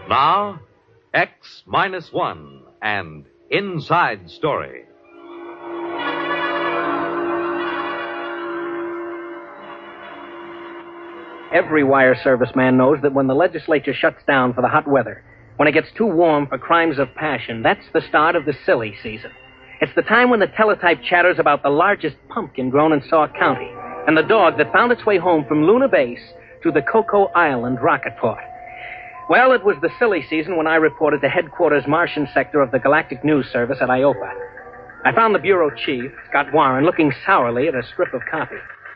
Now, X-1 and Inside Story. Every wire service man knows that when the legislature shuts down for the hot weather, when it gets too warm for crimes of passion, that's the start of the silly season. It's the time when the teletype chatters about the largest pumpkin grown in Sauk County and the dog that found its way home from Luna Base to the Cocoa Island rocket port. Well, it was the silly season when I reported to headquarters Martian sector of the Galactic News Service at IOPA. I found the bureau chief, Scott Warren, looking sourly at a strip of copy.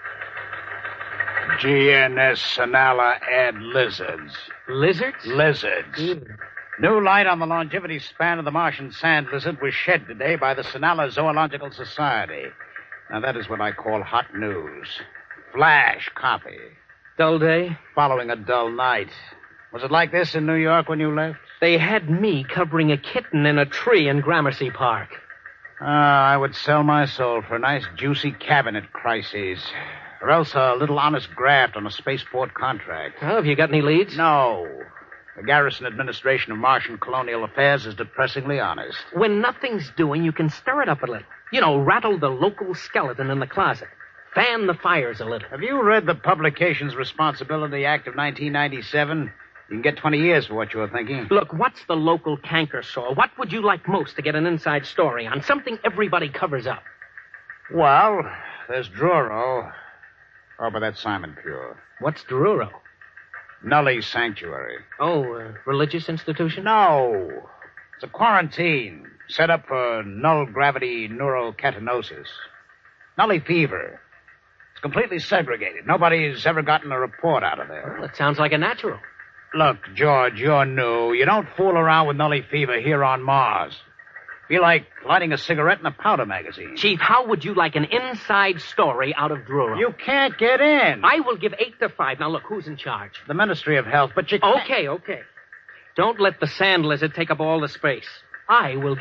GNS Sonala add lizards. Lizards? Lizards. New light on the longevity span of the Martian sand lizard was shed today by the Sonala Zoological Society. Now, that is what I call hot news. Flash copy. Dull day? Following a dull night. Was it like this in New York when you left? They had me covering a kitten in a tree in Gramercy Park. I would sell my soul for a nice, juicy cabinet crisis. Or else a little honest graft on a spaceport contract. Oh, have you got any leads? No. The Garrison Administration of Martian Colonial Affairs is depressingly honest. When nothing's doing, you can stir it up a little. You know, rattle the local skeleton in the closet. Fan the fires a little. Have you read the Publications Responsibility Act of 1997? You can get 20 years for what you're thinking. Look, what's the local canker sore? What would you like most to get an inside story on? Something everybody covers up. Well, there's Druro. Oh, but that's Simon Pure. What's Druro? Nully Sanctuary. Oh, a religious institution? No. It's a quarantine set up for null-gravity neurocatinosis. Nully fever. It's completely segregated. Nobody's ever gotten a report out of there. Well, it sounds like a natural. Look, George, you're new. You don't fool around with Nully fever here on Mars. Be like lighting a cigarette in a powder magazine. Chief, how would you like an inside story out of Druro? You can't get in. I will give 8 to 5. Now, look, who's in charge? The Ministry of Health, but you can't... Okay. Don't let the sand lizard take up all the space. I will